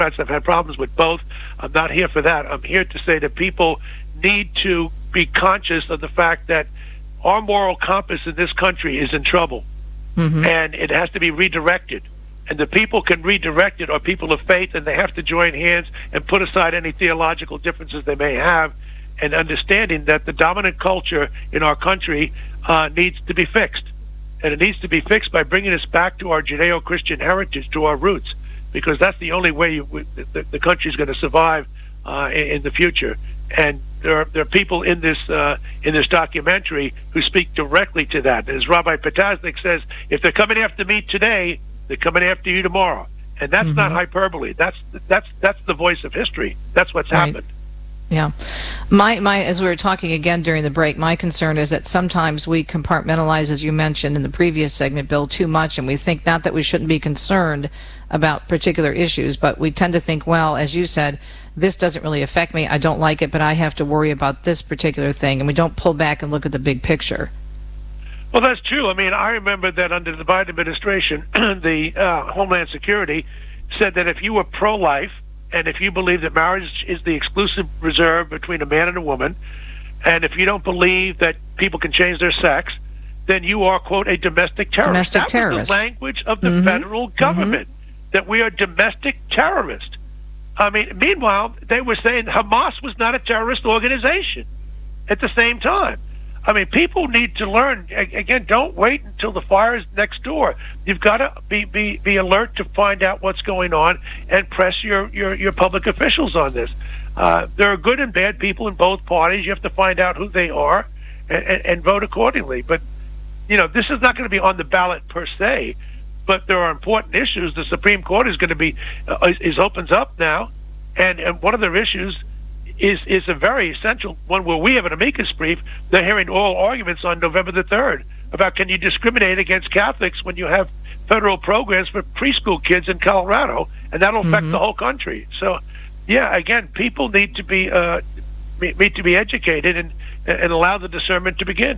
Democrats. I've had problems with both. I'm not here for that. I'm here to say that people need to be conscious of the fact that our moral compass in this country is in trouble, and it has to be redirected. And the people can redirect it are people of faith, and they have to join hands and put aside any theological differences they may have, and understanding that the dominant culture in our country needs to be fixed. And it needs to be fixed by bringing us back to our Judeo-Christian heritage, to our roots, because that's the only way the country is going to survive in the future. And there are people in this documentary who speak directly to that. As Rabbi Potasnik says, if they're coming after me today, they're coming after you tomorrow. And that's not hyperbole. That's the voice of history. That's what's happened. Yeah. My as we were talking again during the break, my concern is that sometimes we compartmentalize, as you mentioned in the previous segment, Bill, too much, and we think not that we shouldn't be concerned about particular issues, but we tend to think, well, as you said, this doesn't really affect me, I don't like it, but I have to worry about this particular thing, and we don't pull back and look at the big picture. Well, that's true. I mean, I remember that under the Biden administration, the Homeland Security said that if you were pro-life, and if you believe that marriage is the exclusive reserve between a man and a woman, and if you don't believe that people can change their sex, then you are, quote, a domestic terrorist. That was the language of the federal government, that we are domestic terrorists. I mean, meanwhile, they were saying Hamas was not a terrorist organization at the same time. I mean, people need to learn. Again, don't wait until the fire is next door. You've got to be alert to find out what's going on and press your public officials on this. There are good and bad people in both parties. You have to find out who they are and vote accordingly. But, you know, this is not going to be on the ballot per se, but there are important issues. The Supreme Court is going to be opens up now, and one of their issues is a very essential one where we have an amicus brief. They're hearing oral arguments on November the 3rd about can you discriminate against Catholics when you have federal programs for preschool kids in Colorado, and that'll affect the whole country. So, yeah, again, people need to be educated and allow the discernment to begin.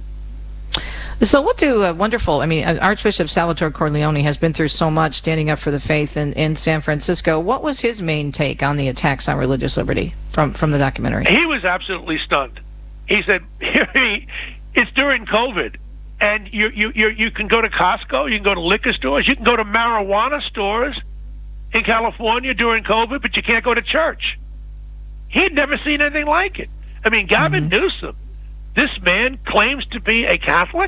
So what do wonderful, I mean, Archbishop Salvatore Cordileone has been through so much standing up for the faith in San Francisco. What was his main take on the attacks on religious liberty from the documentary? He was absolutely stunned. He said, it's during COVID, and you can go to Costco, you can go to liquor stores, you can go to marijuana stores in California during COVID, but you can't go to church. He'd never seen anything like it. I mean, Gavin Newsom, this man claims to be a Catholic.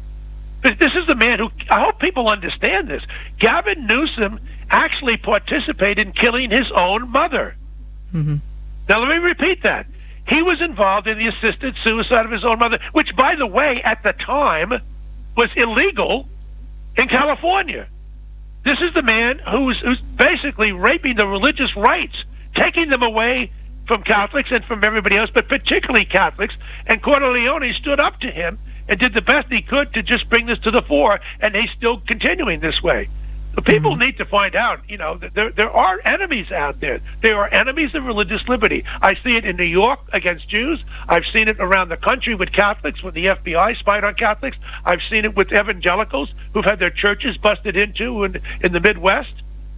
But this is the man who, I hope people understand this. Gavin Newsom actually participated in killing his own mother. Now, let me repeat that. He was involved in the assisted suicide of his own mother, which, by the way, at the time was illegal in California. This is the man who's basically raping the religious rights, taking them away from Catholics and from everybody else, but particularly Catholics. And Cordileone stood up to him and did the best he could to just bring this to the fore, and he's still continuing this way. So people need to find out, you know, that there are enemies out there. There are enemies of religious liberty. I see it in New York against Jews. I've seen it around the country with Catholics when the FBI spied on Catholics. I've seen it with evangelicals who've had their churches busted into in the Midwest.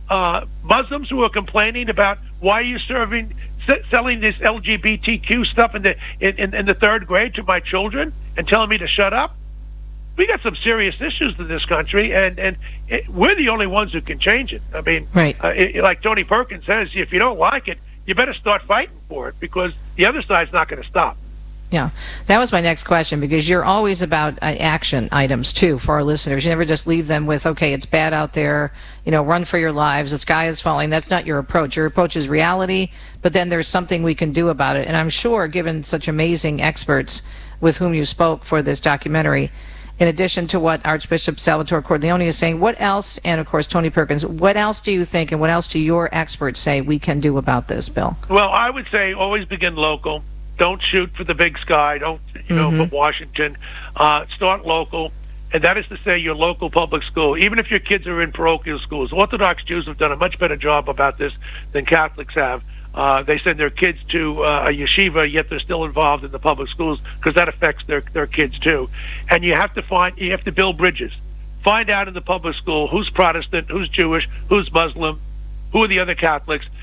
Muslims who are complaining about why are you selling this LGBTQ stuff in the third grade to my children and telling me to shut up. We got some serious issues in this country, and we're the only ones who can change it. I mean, like Tony Perkins says, if you don't like it, you better start fighting for it, because the other side's not going to stop. Yeah, that was my next question, because you're always about action items, too, for our listeners. You never just leave them with, okay, it's bad out there, you know, run for your lives, the sky is falling. That's not your approach. Your approach is reality, but then there's something we can do about it. And I'm sure, given such amazing experts with whom you spoke for this documentary, in addition to what Archbishop Salvatore Cordileone is saying, what else, and of course Tony Perkins, what else do you think and what else do your experts say we can do about this, Bill? Well, I would say always begin local. Don't shoot for the big sky. Don't, for Washington. Start local. And that is to say your local public school, even if your kids are in parochial schools. Orthodox Jews have done a much better job about this than Catholics have. They send their kids to a yeshiva, yet they're still involved in the public schools, because that affects their kids too. And you have to build bridges. Find out in the public school who's Protestant, who's Jewish, who's Muslim, who are the other Catholics,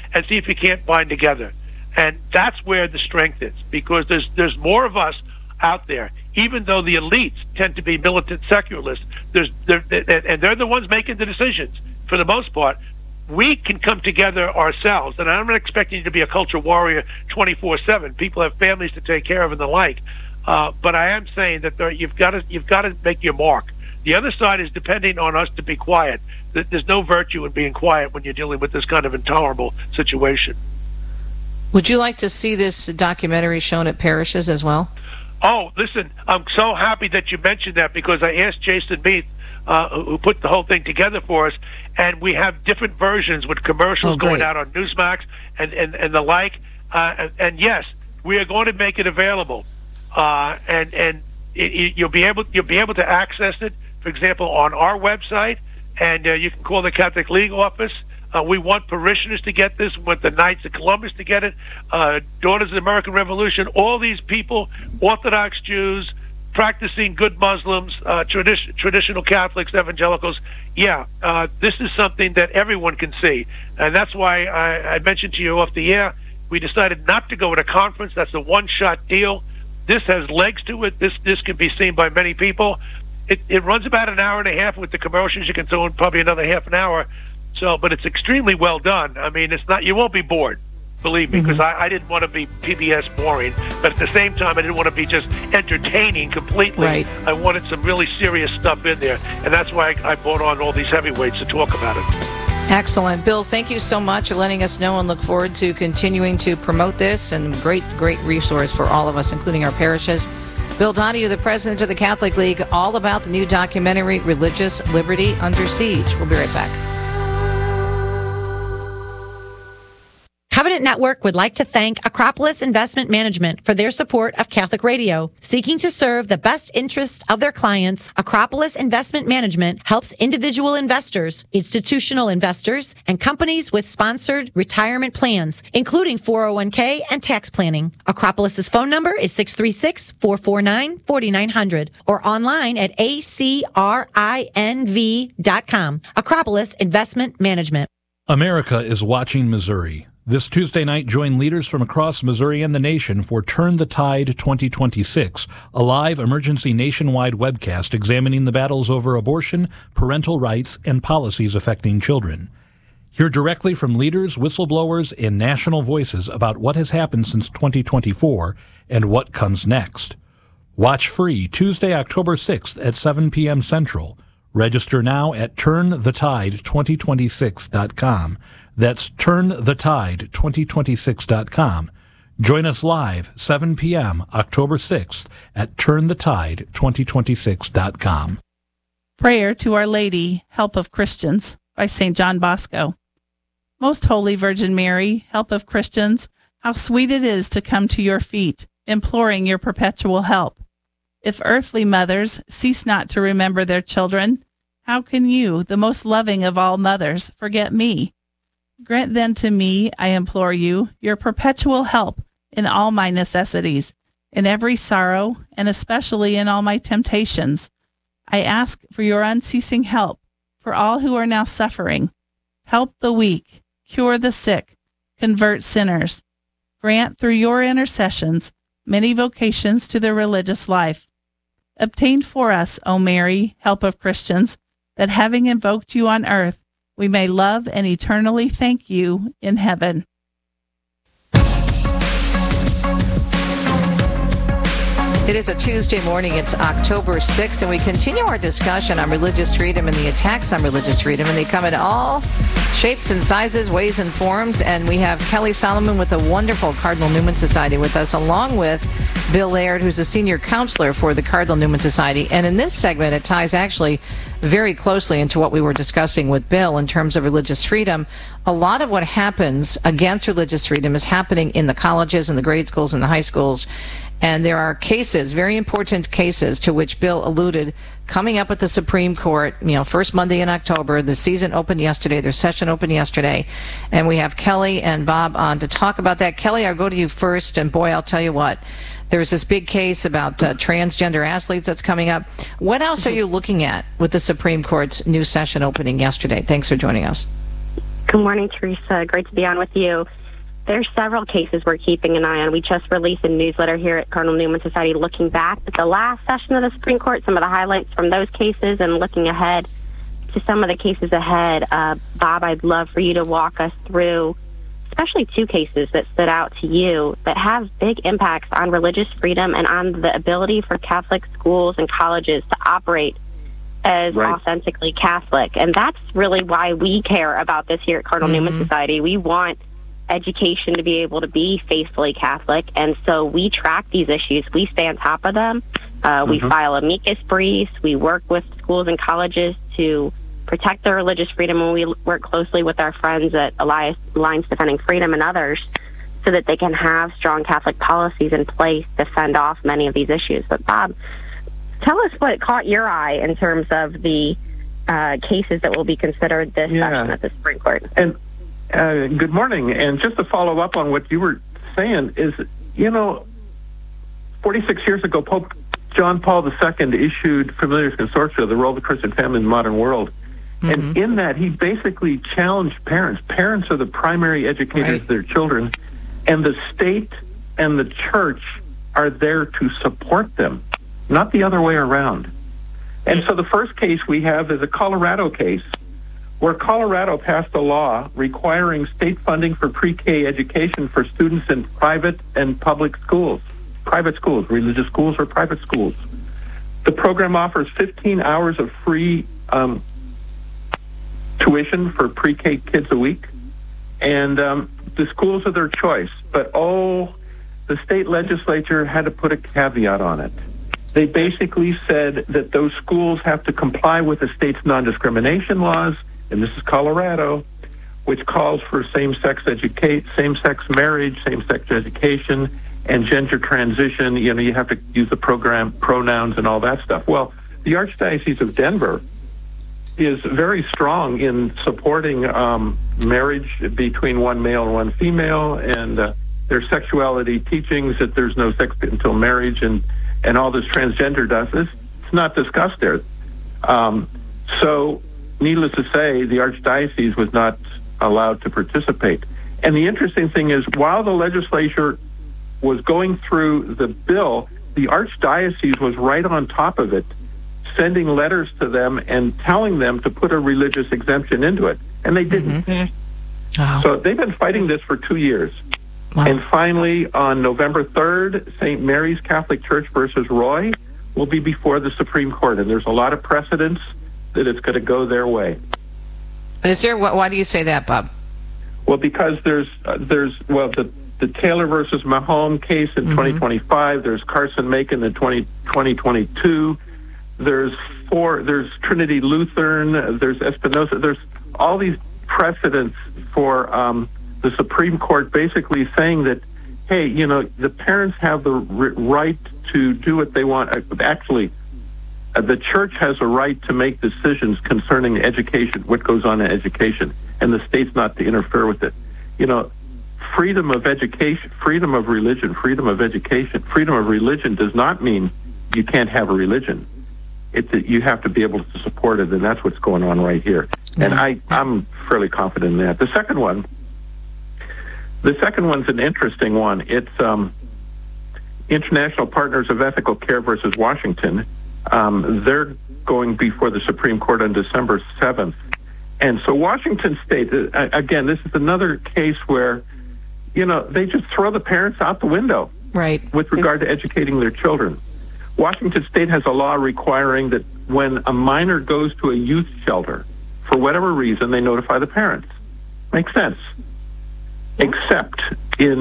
and see if you can't bind together. And that's where the strength is, because there's more of us out there. Even though the elites tend to be militant secularists, and they're the ones making the decisions for the most part. We can come together ourselves, and I'm not expecting you to be a culture warrior 24/7. People have families to take care of and the like. But I am saying that you've got to make your mark. The other side is depending on us to be quiet. There's no virtue in being quiet when you're dealing with this kind of intolerable situation. Would you like to see this documentary shown at parishes as well? Oh, listen, I'm so happy that you mentioned that, because I asked Jason Meath, who put the whole thing together for us, and we have different versions with commercials going out on Newsmax and the like. And yes, we are going to make it available, you'll be able to access it, for example, on our website, and you can call the Catholic League office. We want parishioners to get this. We want the Knights of Columbus to get it. Daughters of the American Revolution. All these people, Orthodox Jews, practicing good Muslims, traditional Catholics, evangelicals. This is something that everyone can see, and that's why I mentioned to you off the air. We decided not to go to a conference. That's a one-shot deal. This has legs to it. This can be seen by many people. It runs about an hour and a half with the commercials. You can throw in probably another half an hour. So, but it's extremely well done. I mean, it's not. You won't be bored, believe me, because I didn't want to be PBS boring, but at the same time, I didn't want to be just entertaining completely. Right. I wanted some really serious stuff in there, and that's why I brought on all these heavyweights to talk about it. Excellent. Bill, thank you so much for letting us know, and look forward to continuing to promote this, and great resource for all of us, including our parishes. Bill Donohue, the president of the Catholic League, all about the new documentary, Religious Liberty Under Siege. We'll be right back. Covenant Network would like to thank Acropolis Investment Management for their support of Catholic Radio. Seeking to serve the best interests of their clients, Acropolis Investment Management helps individual investors, institutional investors, and companies with sponsored retirement plans, including 401k and tax planning. Acropolis's phone number is 636-449-4900 or online at acrinv.com. Acropolis Investment Management. America is watching Missouri. This Tuesday night, join leaders from across Missouri and the nation for Turn the Tide 2026, a live emergency nationwide webcast examining the battles over abortion, parental rights, and policies affecting children. Hear directly from leaders, whistleblowers, and national voices about what has happened since 2024 and what comes next. Watch free Tuesday, October 6th at 7 p.m. Central. Register now at turnthetide2026.com. That's turnthetide2026.com. Join us live 7 p.m. October 6th at turnthetide2026.com. Prayer to Our Lady, Help of Christians by St. John Bosco. Most Holy Virgin Mary, Help of Christians, how sweet it is to come to your feet, imploring your perpetual help. If earthly mothers cease not to remember their children, how can you, the most loving of all mothers, forget me? Grant then to me, I implore you, your perpetual help in all my necessities, in every sorrow, and especially in all my temptations. I ask for your unceasing help for all who are now suffering. Help the weak, cure the sick, convert sinners. Grant through your intercessions many vocations to the religious life. Obtain for us, O Mary, Help of Christians, that having invoked you on earth, we may love and eternally thank you in heaven. It is a Tuesday morning. It's October 6th, and we continue our discussion on religious freedom and the attacks on religious freedom, and they come in all shapes and sizes, ways and forms. And we have Kelly Solomon with the wonderful Cardinal Newman Society with us, along with Bill Laird, who's a senior counselor for the Cardinal Newman Society. And in this segment, it ties actually very closely into what we were discussing with Bill in terms of religious freedom. A lot of what happens against religious freedom is happening in the colleges and the grade schools and the high schools. And there are cases, very important cases, to which Bill alluded, coming up at the Supreme Court, first Monday in October. The season opened yesterday. Their session opened yesterday. And we have Kelly and Bob on to talk about that. Kelly, I'll go to you first. And boy, I'll tell you what, there's this big case about transgender athletes that's coming up. What else are you looking at with the Supreme Court's new session opening yesterday? Thanks for joining us. Good morning, Teresa. Great to be on with you. There's several cases we're keeping an eye on. We just released a newsletter here at Cardinal Newman Society looking back at the last session of the Supreme Court, some of the highlights from those cases, and looking ahead to some of the cases ahead. Bob, I'd love for you to walk us through especially two cases that stood out to you that have big impacts on religious freedom and on the ability for Catholic schools and colleges to operate as authentically Catholic. And that's really why we care about this here at Cardinal Newman Society. We want education to be able to be faithfully Catholic, and so we track these issues. We stay on top of them. We file amicus briefs. We work with schools and colleges to protect their religious freedom, and we work closely with our friends at Alliance Defending Freedom and others so that they can have strong Catholic policies in place to fend off many of these issues. But Bob, tell us what caught your eye in terms of the cases that will be considered this session at the Supreme Court. And good morning. And just to follow up on what you were saying is, 46 years ago, Pope John Paul II issued Familiaris Consortia, the role of the Christian family in the modern world. And in that, he basically challenged parents. Parents are the primary educators of their children, and the state and the church are there to support them, not the other way around. And so the first case we have is a Colorado case where Colorado passed a law requiring state funding for pre-K education for students in private and public schools, religious schools or private schools. The program offers 15 hours of free tuition for pre-K kids a week, and the schools are their choice. But, the state legislature had to put a caveat on it. They basically said that those schools have to comply with the state's non-discrimination laws, and this is Colorado, which calls for same-sex marriage, same-sex education, and gender transition. You have to use the program pronouns and all that stuff. Well, the Archdiocese of Denver is very strong in supporting marriage between one male and one female, and their sexuality teachings that there's no sex until marriage, and all this transgender does. It's not discussed there. So, needless to say, the Archdiocese was not allowed to participate. And the interesting thing is, while the legislature was going through the bill, the Archdiocese was right on top of it, sending letters to them and telling them to put a religious exemption into it. And they didn't. So they've been fighting this for 2 years. And finally, on November 3rd, St. Mary's Catholic Church versus Roy will be before the Supreme Court. And there's a lot of precedence that it's going to go their way. Is there? Why do you say that, Bob? Well, because there's the Taylor versus Mahone case in 2025. There's Carson Macon in 2022. There's Trinity Lutheran. There's Espinosa. There's all these precedents for the Supreme Court basically saying that, hey, the parents have the right to do what they want. Actually, the church has a right to make decisions concerning education, what goes on in education, and the state's not to interfere with it. Freedom of education, freedom of religion, freedom of education, freedom of religion does not mean you can't have a religion. It's that you have to be able to support it, and that's what's going on right here. And I'm fairly confident in that. The second one's an interesting one. It's International Partners of Ethical Care versus Washington. They're going before the Supreme Court on December 7th. And so Washington State, again, this is another case where, they just throw the parents out the window with regard to educating their children. Washington State has a law requiring that when a minor goes to a youth shelter, for whatever reason, they notify the parents. Makes sense. Except in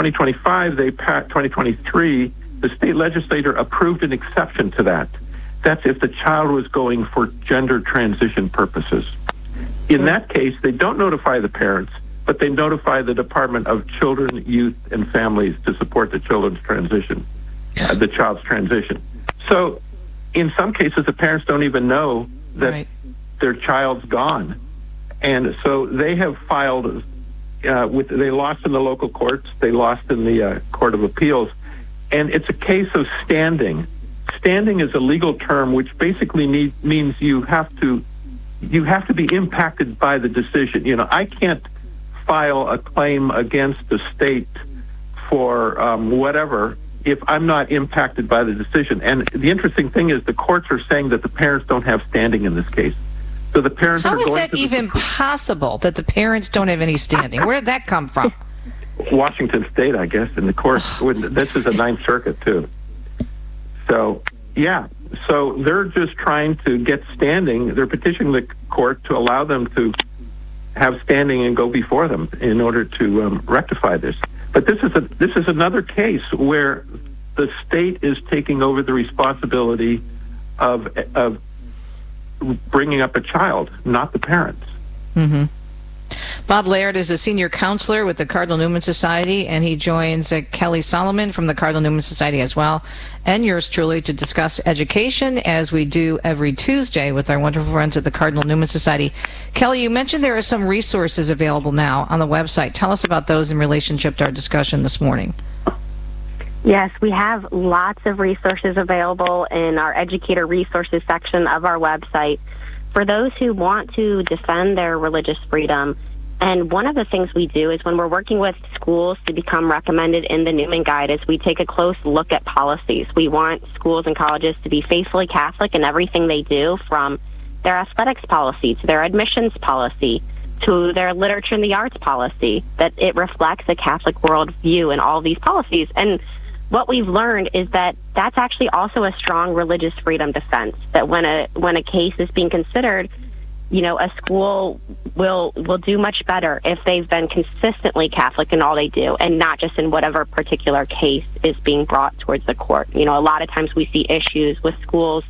2023, the state legislature approved an exception to that. That's if the child was going for gender transition purposes. In that case, they don't notify the parents, but they notify the Department of Children, Youth, and Families to support the children's transition, the child's transition. So in some cases, the parents don't even know that their child's gone. And so they have filed, they lost in the local courts, they lost in the Court of Appeals, and it's a case of standing. Standing is a legal term which basically means you have to you have to be impacted by the decision. You know, I can't file a claim against the state for whatever if I'm not impacted by the decision. And the interesting thing is the courts are saying that the parents don't have standing in this case. So the parents How are is going that to even possible that the parents don't have any standing? Where did that come from? Washington State, I guess, in the court. This is a Ninth Circuit, too. So, yeah. So they're just trying to get standing. They're petitioning the court to allow them to have standing and go before them in order to rectify this. But this is another case where the state is taking over the responsibility of bringing up a child, not the parents. Mm-hmm. Bob Laird is a senior counselor with the Cardinal Newman Society, and he joins Kelly Solomon from the Cardinal Newman Society as well, and yours truly, to discuss education, as we do every Tuesday with our wonderful friends at the Cardinal Newman Society. Kelly, you mentioned there are some resources available now on the website. Tell us about those in relationship to our discussion this morning. Yes, we have lots of resources available in our educator resources section of our website for those who want to defend their religious freedom. And one of the things we do is when we're working with schools to become recommended in the Newman Guide is we take a close look at policies. We want schools and colleges to be faithfully Catholic in everything they do, from their athletics policy to their admissions policy to their literature and the arts policy, that it reflects a Catholic worldview in all these policies. And what we've learned is that that's actually also a strong religious freedom defense, that when a case is being considered, you know, a school will do much better if they've been consistently Catholic in all they do, and not just in whatever particular case is being brought towards the court. You know, a lot of times we see issues with schools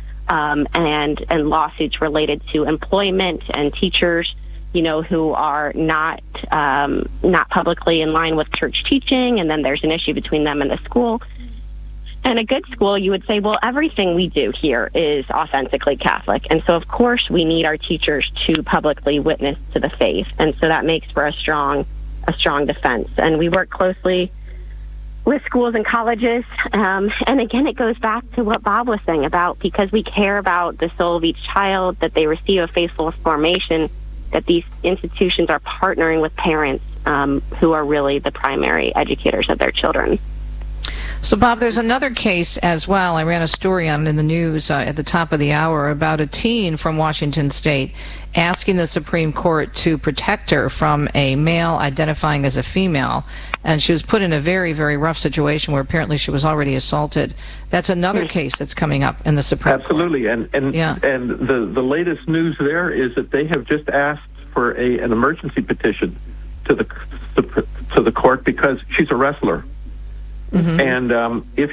and lawsuits related to employment and teachers, you know, who are not publicly in line with church teaching, and then there's an issue between them and the school. And a good school, you would say, well, everything we do here is authentically Catholic. And so, of course, we need our teachers to publicly witness to the faith. And so that makes for a strong defense. And we work closely with schools and colleges. And again, it goes back to what Bob was saying about, because we care about the soul of each child, that they receive a faithful formation, that these institutions are partnering with parents who are really the primary educators of their children. So, Bob, there's another case as well. I ran a story on it in the news at the top of the hour about a teen from Washington State asking the Supreme Court to protect her from a male identifying as a female. And she was put in a very, very rough situation where apparently she was already assaulted. That's another case that's coming up in the Supreme Absolutely. Court. And the latest news there is that they have just asked for an emergency petition to the court because she's a wrestler. Mm-hmm. And if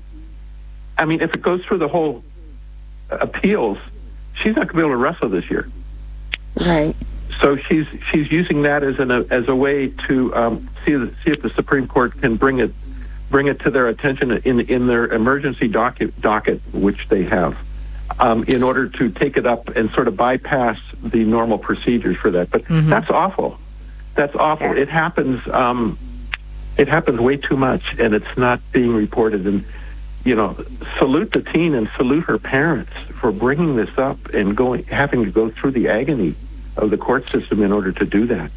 it goes through the whole appeals, she's not going to be able to wrestle this year. Right. So she's using that as a way to see if the Supreme Court can bring it to their attention in their emergency docket, which they have, in order to take it up and sort of bypass the normal procedures for that. But mm-hmm. That's awful. That's awful. Yeah. It happens. It happens way too much, and it's not being reported. And, you know, salute the teen and salute her parents for bringing this up and having to go through the agony of the court system in order to do that.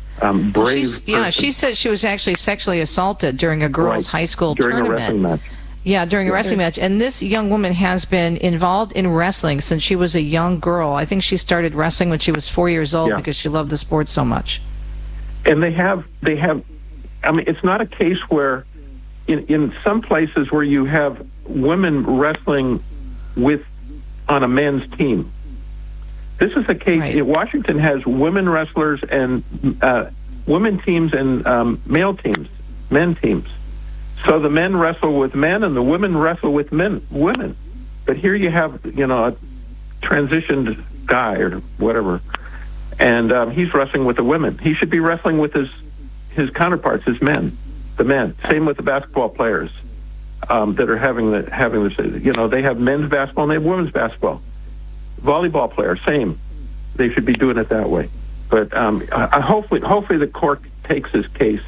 She said she was actually sexually assaulted during a girls' high school tournament. During a wrestling match. Yeah, during a wrestling match. And this young woman has been involved in wrestling since she was a young girl. I think she started wrestling when she was 4 years old because she loved the sport so much. And they have. I mean, it's not a case where, in some places where you have women wrestling on a men's team. This is a case. Right. Washington has women wrestlers and women teams and male teams, men teams. So the men wrestle with men and the women wrestle with women. But here you have, you know, a transitioned guy or whatever, and he's wrestling with the women. He should be wrestling with his counterparts, the men. Same with the basketball players that are having this. You know, they have men's basketball and they have women's basketball. Volleyball players, same. They should be doing it that way. But hopefully the court takes this case.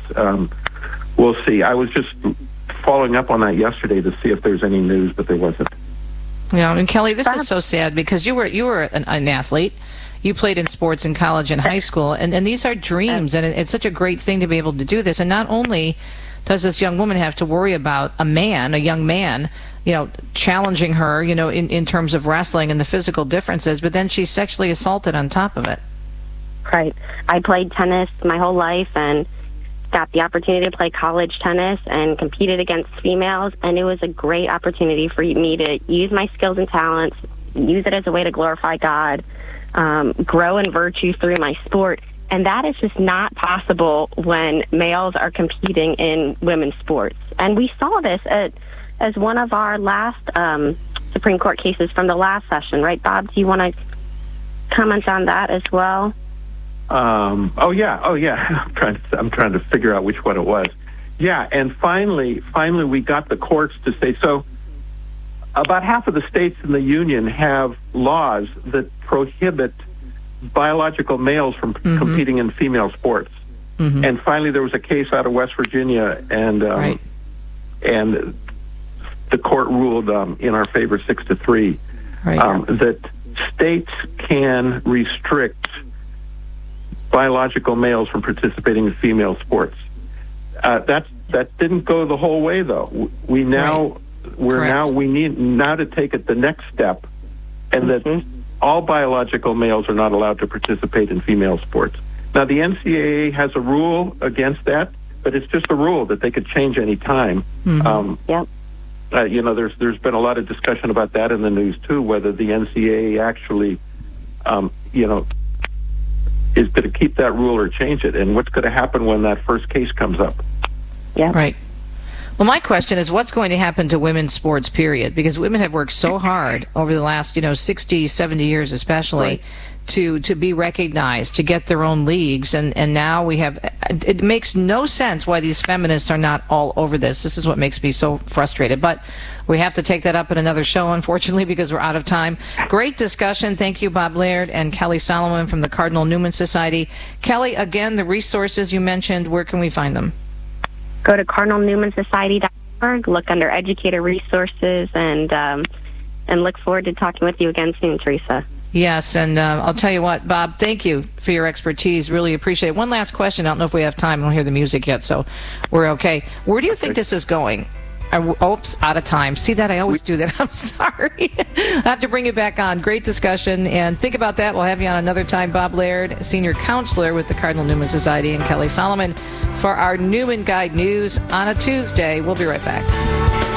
We'll see. I was just following up on that yesterday to see if there's any news, but there wasn't. Yeah, and Kelly, this is so sad because you were an athlete. You played in sports in college and high school, and these are dreams, and it's such a great thing to be able to do this. And not only does this young woman have to worry about a young man, challenging her, in terms of wrestling and the physical differences, but then she's sexually assaulted on top of it. Right. I played tennis my whole life and got the opportunity to play college tennis and competed against females, and it was a great opportunity for me to use my skills and talents, use it as a way to glorify God, grow in virtue through my sport. And that is just not possible when males are competing in women's sports. And we saw this as one of our last Supreme Court cases from the last session, right, Bob? Do you want to comment on that as well? Oh yeah. I'm trying to figure out which one it was. Yeah, and finally, we got the courts to say so. About half of the states in the union have laws that prohibit biological males from competing in female sports. And finally, there was a case out of West Virginia, and and the court ruled in our favor 6-3 that states can restrict biological males from participating in female sports. That didn't go the whole way, though. We need to take it the next step, and that all biological males are not allowed to participate in female sports. Now, the NCAA has a rule against that, but it's just a rule that they could change any time. Yep. There's been a lot of discussion about that in the news too, whether the NCAA actually, is going to keep that rule or change it, and what's going to happen when that first case comes up. Yeah. Right. Well, my question is, what's going to happen to women's sports, period? Because women have worked so hard over the last, 60, 70 years especially, to be recognized, to get their own leagues, and now we have, it makes no sense why these feminists are not all over this. This is what makes me so frustrated. But we have to take that up in another show, unfortunately, because we're out of time. Great discussion. Thank you, Bob Laird and Kelly Solomon from the Cardinal Newman Society. Kelly, again, the resources you mentioned, where can we find them? Go to cardinalnewmansociety.org, look under educator resources, and look forward to talking with you again soon, Teresa. Yes, and I'll tell you what, Bob, thank you for your expertise. Really appreciate it. One last question. I don't know if we have time. I don't hear the music yet, so we're okay. Where do you think this is going? Oops, out of time. See that? I always do that. I'm sorry. I have to bring you back on. Great discussion, and think about that. We'll have you on another time. Bob Laird, Senior Counselor with the Cardinal Newman Society, and Kelly Solomon for our Newman Guide News on a Tuesday. We'll be right back.